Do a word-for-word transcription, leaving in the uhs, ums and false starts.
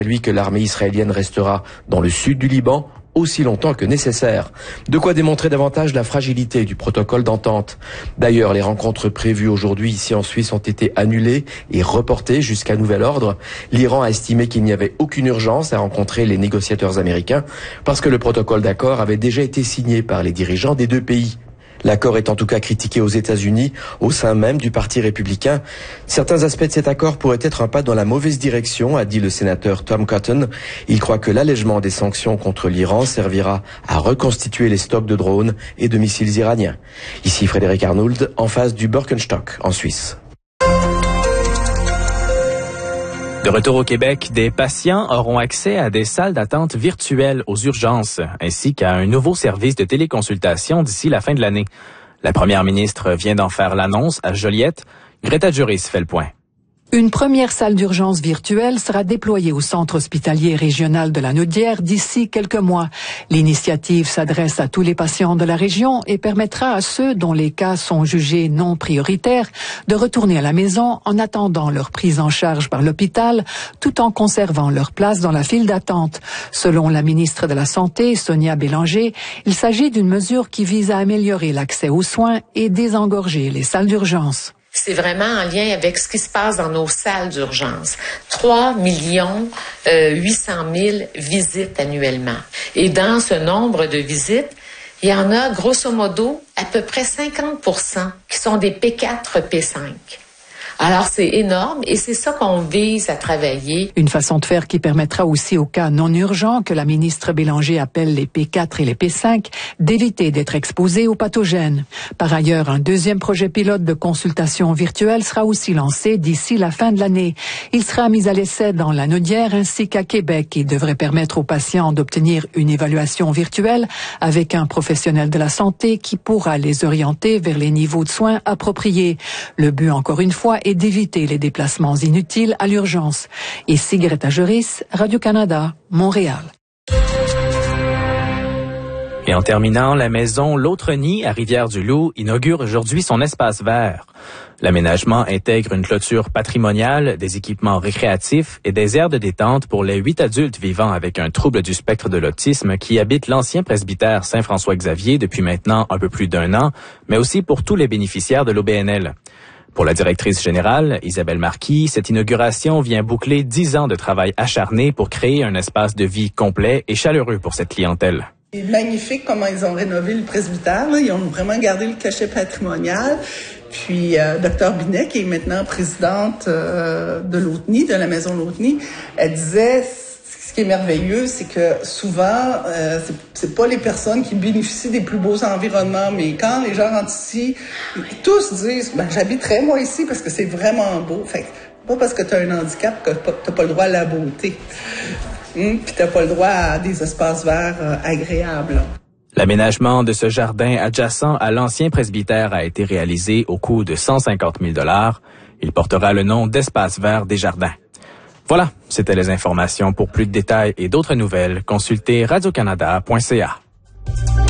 lui que l'armée israélienne restera dans le sud du Liban aussi longtemps que nécessaire. De quoi démontrer davantage la fragilité du protocole d'entente. D'ailleurs, les rencontres prévues aujourd'hui ici en Suisse ont été annulées et reportées jusqu'à nouvel ordre. L'Iran a estimé qu'il n'y avait aucune urgence à rencontrer les négociateurs américains parce que le protocole d'accord avait déjà été signé par les dirigeants des deux pays. L'accord est en tout cas critiqué aux États-Unis, au sein même du Parti républicain. Certains aspects de cet accord pourraient être un pas dans la mauvaise direction, a dit le sénateur Tom Cotton. Il croit que l'allègement des sanctions contre l'Iran servira à reconstituer les stocks de drones et de missiles iraniens. Ici Frédéric Arnould, en face du Birkenstock, en Suisse. De retour au Québec, des patients auront accès à des salles d'attente virtuelles aux urgences, ainsi qu'à un nouveau service de téléconsultation d'ici la fin de l'année. La première ministre vient d'en faire l'annonce à Joliette. Greta Juris fait le point. Une première salle d'urgence virtuelle sera déployée au centre hospitalier régional de la Naudière d'ici quelques mois. L'initiative s'adresse à tous les patients de la région et permettra à ceux dont les cas sont jugés non prioritaires de retourner à la maison en attendant leur prise en charge par l'hôpital, tout en conservant leur place dans la file d'attente. Selon la ministre de la Santé, Sonia Bélanger, il s'agit d'une mesure qui vise à améliorer l'accès aux soins et désengorger les salles d'urgence. C'est vraiment en lien avec ce qui se passe dans nos salles d'urgence. trois millions huit cent mille visites annuellement. Et dans ce nombre de visites, il y en a grosso modo à peu près cinquante pour cent qui sont des P quatre, P cinq. Alors, c'est énorme et c'est ça qu'on vise à travailler. Une façon de faire qui permettra aussi aux cas non urgents que la ministre Bélanger appelle les P quatre et les P cinq d'éviter d'être exposés aux pathogènes. Par ailleurs, un deuxième projet pilote de consultation virtuelle sera aussi lancé d'ici la fin de l'année. Il sera mis à l'essai dans la Naudière ainsi qu'à Québec et devrait permettre aux patients d'obtenir une évaluation virtuelle avec un professionnel de la santé qui pourra les orienter vers les niveaux de soins appropriés. Le but, encore une fois, est d'éviter les déplacements inutiles à l'urgence. Ici Greta Juris, Radio-Canada, Montréal. Et en terminant, la maison L'Autre Nid à Rivière-du-Loup inaugure aujourd'hui son espace vert. L'aménagement intègre une clôture patrimoniale, des équipements récréatifs et des aires de détente pour les huit adultes vivant avec un trouble du spectre de l'autisme qui habitent l'ancien presbytère Saint-François-Xavier depuis maintenant un peu plus d'un an, mais aussi pour tous les bénéficiaires de l'O B N L. Pour la directrice générale, Isabelle Marquis, cette inauguration vient boucler dix ans de travail acharné pour créer un espace de vie complet et chaleureux pour cette clientèle. C'est magnifique comment ils ont rénové le presbytère. Là. Ils ont vraiment gardé le cachet patrimonial. Puis, euh, Dr Binet, qui est maintenant présidente euh, de L'Autre Nid, de la maison L'Autre Nid, elle disait... Ce qui est merveilleux, c'est que souvent, euh, c'est, c'est pas les personnes qui bénéficient des plus beaux environnements, mais quand les gens rentrent ici, tous disent, ben, j'habiterais moi ici parce que c'est vraiment beau. Fait que, pas parce que tu as un handicap que t'as pas le droit à la beauté. Hum, puis t'as pas le droit à des espaces verts euh, agréables. L'aménagement de ce jardin adjacent à l'ancien presbytère a été réalisé au coût de cent cinquante mille dollars. Il portera le nom d'Espace vert des jardins. Voilà, c'était les informations. Pour plus de détails et d'autres nouvelles, consultez radio canada point c a.